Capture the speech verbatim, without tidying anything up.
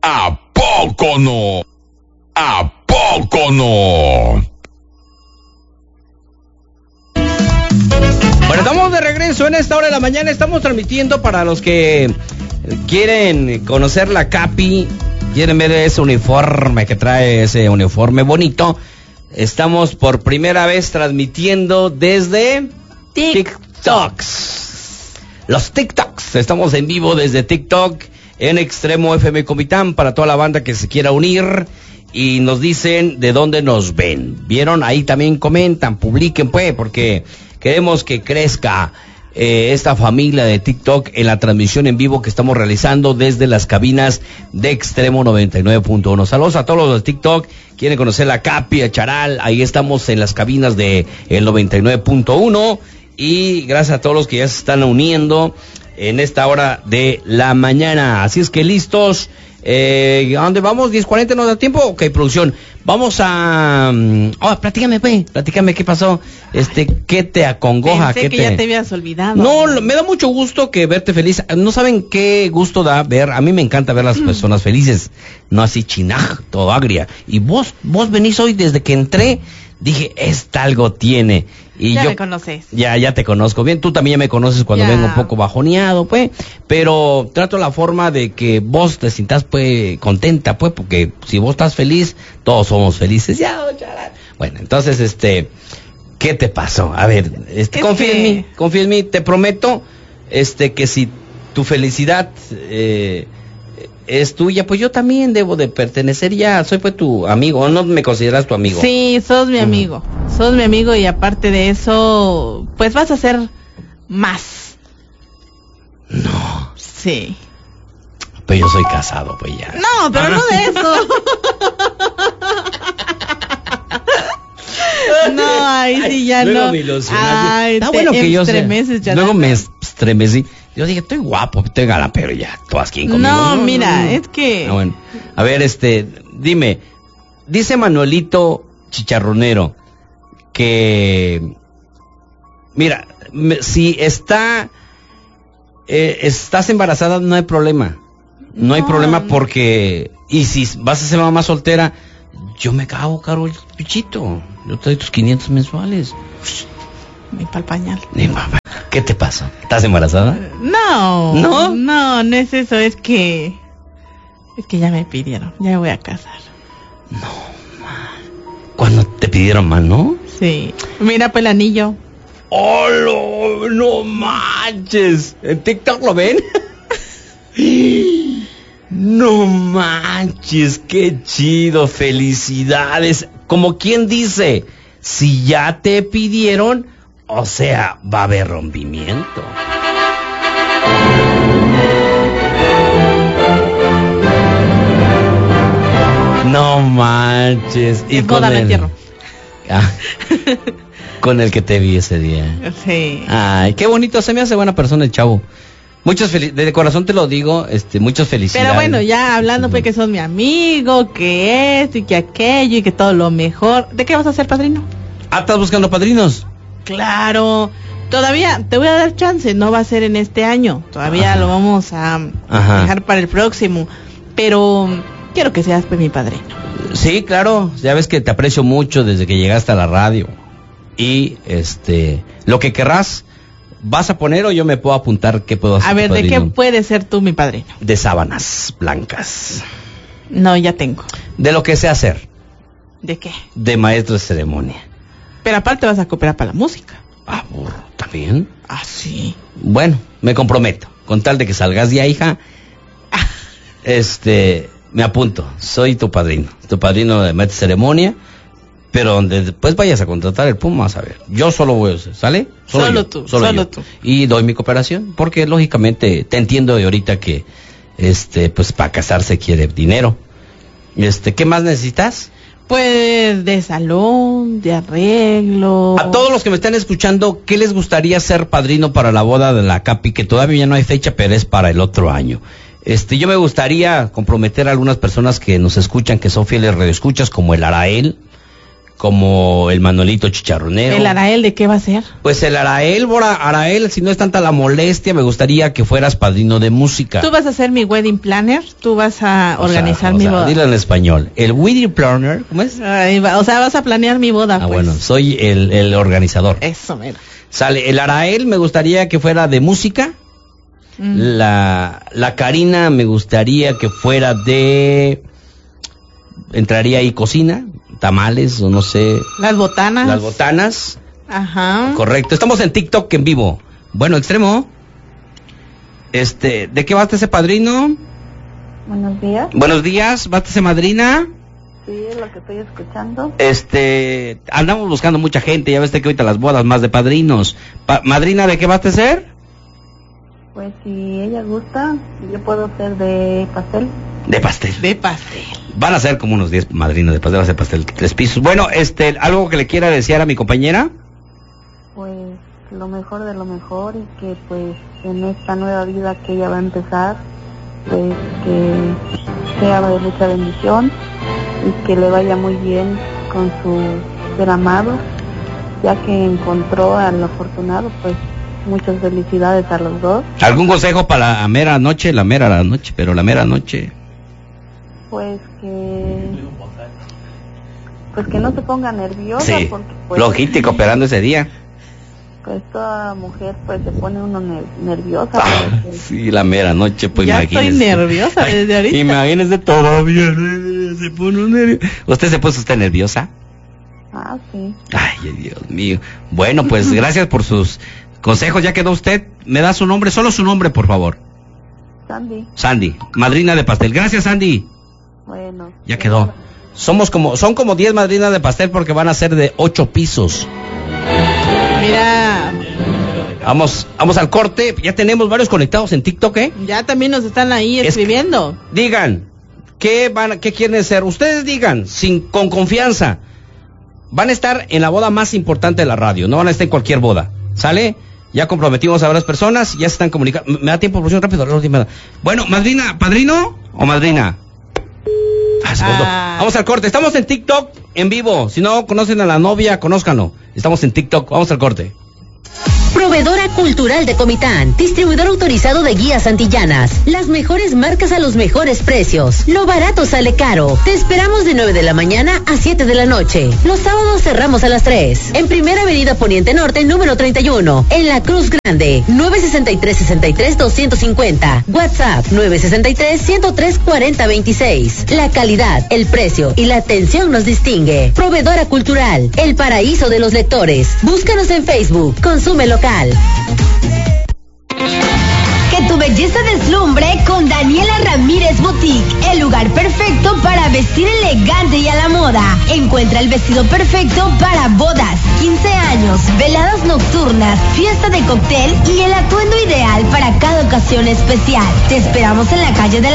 ¿A poco no? ¿A poco no? Bueno, estamos de regreso en esta hora de la mañana. Estamos transmitiendo para los que quieren conocer la Capi, quieren ver ese uniforme que trae, ese uniforme bonito. Estamos por primera vez transmitiendo desde TikToks. Los TikToks. Estamos en vivo desde TikTok en Extremo F M Comitán para toda la banda que se quiera unir y nos dicen de dónde nos ven. ¿Vieron? Ahí también comentan, publiquen pues, porque queremos que crezca eh, esta familia de TikTok en la transmisión en vivo que estamos realizando desde las cabinas de Extremo noventa y nueve punto uno. Saludos a todos los de TikTok. Quieren conocer la Capi, a Charal, ahí estamos en las cabinas de el noventa y nueve punto uno y gracias a todos los que ya se están uniendo en esta hora de la mañana. Así es que listos, eh, ¿a dónde vamos? ¿diez cuarenta nos da tiempo? Ok, producción, vamos a... Oh, platícame, pues, platícame qué pasó, este, qué te acongoja. Pensé qué que te... ya te habías olvidado. No, lo, me da mucho gusto que verte feliz. No saben qué gusto da ver, a mí me encanta ver las personas felices, no así chinaj, todo agria. Y vos, vos venís hoy desde que entré, dije, esta algo tiene. Y ya yo, me conoces. Ya, ya te conozco bien. Tú también ya me conoces cuando ya. vengo un poco bajoneado, pues. Pero trato la forma de que vos te sientas, pues, contenta, pues, porque si vos estás feliz, todos somos felices. Ya, bueno, entonces, este, ¿qué te pasó? A ver, este, confía que... en mí, confía en mí. Te prometo, este, que si tu felicidad eh, es tuya, pues yo también debo de pertenecer ya. Soy pues tu amigo, ¿o no me consideras tu amigo? Sí, sos mi amigo. Uh-huh. Sos mi amigo y aparte de eso, pues vas a ser más. No. Sí. Pues yo soy casado, pues ya. No, pero no de eso. No, ahí sí ya luego no. Me Ay, está te bueno que yo sea. Ya luego me estremecí. Yo dije, estoy guapo, estoy galán, pero ya, todas quieren conmigo. No, no mira, no, no. es que... Ah, bueno. A ver, este, dime, dice Manuelito Chicharronero que, mira, me, si está, eh, estás embarazada, no hay problema. No, no hay problema porque, y si vas a ser mamá soltera, yo me cago, caro, el pichito. Yo te doy tus quinientos mensuales. Ni pa'l pañal. Ni pa' ¿Qué te pasa? ¿Estás embarazada? No. ¿No? No, no es eso, es que... Es que ya me pidieron, ya me voy a casar. No, man. ¿Cuándo te pidieron mal, no? Sí. Mira, pues el anillo. ¡Oh, no, no manches! ¿En TikTok lo ven? No manches, qué chido, felicidades. Como quien dice, si ya te pidieron... O sea, va a haber rompimiento. No manches. Y con el entierro. Ah, con el que te vi ese día. Sí. Ay, qué bonito, se me hace buena persona el chavo. Muchas felicidades, de corazón te lo digo, este, muchas felicidades. Pero bueno, ya hablando, uh-huh. pues que sos mi amigo, que esto y que aquello y que todo lo mejor. ¿De qué vas a ser padrino? Ah, ¿estás buscando padrinos? Claro, todavía te voy a dar chance, no va a ser en este año, todavía Ajá. lo vamos a Ajá. dejar para el próximo, pero quiero que seas pues mi padrino. Sí, claro, ya ves que te aprecio mucho desde que llegaste a la radio y este, lo que querrás, ¿vas a poner o yo me puedo apuntar qué puedo hacer? A ver, ¿de qué puedes ser tú mi padrino? De sábanas blancas. No, ya tengo. De lo que sé hacer. ¿De qué? De maestro de ceremonia. Pero aparte vas a cooperar para la música. Ah, burro, ¿también? Ah, sí. Bueno, me comprometo. Con tal de que salgas ya, hija, este, me apunto. Soy tu padrino. Tu padrino de maestro de ceremonia. Pero donde después vayas a contratar el Puma, vas a ver. Yo solo voy a hacer, ¿sale? Solo, solo tú, solo, solo tú. Y doy mi cooperación, porque lógicamente te entiendo de ahorita que, este, pues para casarse quiere dinero. Este, ¿qué más necesitas? Pues de salón, de arreglo. A todos los que me están escuchando, ¿qué les gustaría ser padrino para la boda de la Capi? Que todavía ya no hay fecha, pero es para el otro año. Este, yo me gustaría comprometer a algunas personas que nos escuchan, que son fieles radioescuchas, como el Arael, como el Manuelito Chicharronero. ¿El Arael de qué va a ser? Pues el Arael, Bora, Arael, si no es tanta la molestia, me gustaría que fueras padrino de música. ¿Tú vas a ser mi wedding planner? ¿Tú vas a o organizar sea, mi o sea, boda? Dilo en español. El wedding planner, ¿cómo es? Ay, va, o sea, vas a planear mi boda, Ah, pues. bueno, soy el, el organizador. Eso, mira. Sale, el Arael me gustaría que fuera de música. Mm. La, la Karina me gustaría que fuera de... Entraría ahí cocina, tamales o no sé. Las botanas. Las botanas. Ajá. Correcto. Estamos en TikTok en vivo. Bueno, Extremo. Este, ¿de qué va ese padrino? Buenos días. Buenos días, ¿va ese madrina? Sí, es lo que estoy escuchando. Este, andamos buscando mucha gente, ya ves que ahorita las bodas más de padrinos. Pa- Madrina, ¿de qué vas a ser? Pues si ella gusta, yo puedo ser de pastel. De pastel. De pastel. Van a ser como unos diez madrinas de pastel, va a ser pastel tres pisos. Bueno, este, algo que le quiera desear a mi compañera. Pues lo mejor de lo mejor y que pues en esta nueva vida que ella va a empezar, pues que sea de mucha bendición y que le vaya muy bien con su ser amado, ya que encontró al afortunado, pues muchas felicidades a los dos. ¿Algún consejo para la mera noche? La mera la noche, pero la mera noche. Pues que pues que no se ponga nerviosa, Sí, porque pues, logístico operando ese día. pues toda mujer pues se pone uno ner- nerviosa. Ah, porque, sí, la mera noche, pues ya imagínese. estoy nerviosa Ay, desde ahorita. Imagínese todavía, se pone nerviosa. ¿Usted se puso usted nerviosa? ah, sí. Ay, Dios mío. Bueno, pues gracias por sus consejos. Ya quedó usted. ¿Me da su nombre? Solo su nombre, por favor. Sandy. Sandy, madrina de pastel. Gracias, Sandy. Bueno. Ya quedó. Somos como, son como diez madrinas de pastel porque van a ser de ocho pisos. Mira, Vamos, vamos al corte. Ya tenemos varios conectados en TikTok, ¿eh? ya también nos están ahí Es- escribiendo. Digan, ¿qué van, qué quieren ser? Ustedes digan, sin, con confianza. Van a estar en la boda más importante de la radio, no van a estar en cualquier boda. ¿Sale? Ya comprometimos a varias personas, ya se están comunicando. ¿Me da tiempo, por rápido? La última. Bueno, madrina, ¿padrino o madrina? Ah, se cortó. Ah. Vamos al corte. Estamos en TikTok en vivo. Si no conocen a la novia, conózcanlo. Estamos en TikTok. Vamos al corte. Proveedora Cultural de Comitán, distribuidor autorizado de guías antillanas. Las mejores marcas a los mejores precios. Lo barato sale caro. Te esperamos de nueve de la mañana a siete de la noche. Los sábados cerramos a las tres. En Primera Avenida Poniente Norte, número treinta y uno. En La Cruz Grande, nueve sesenta y tres, sesenta y tres, doscientos cincuenta. WhatsApp, nueve sesenta y tres, ciento tres, cuarenta, veintiséis. La calidad, el precio y la atención nos distingue. Proveedora Cultural, el paraíso de los lectores. Búscanos en Facebook. Consume local. Que tu belleza deslumbre con Daniela Ramírez Boutique, el lugar perfecto para vestir elegante y a la moda. Encuentra el vestido perfecto para bodas, quince años, veladas nocturnas, fiesta de cóctel y el atuendo ideal para cada ocasión especial. Te esperamos en la calle de la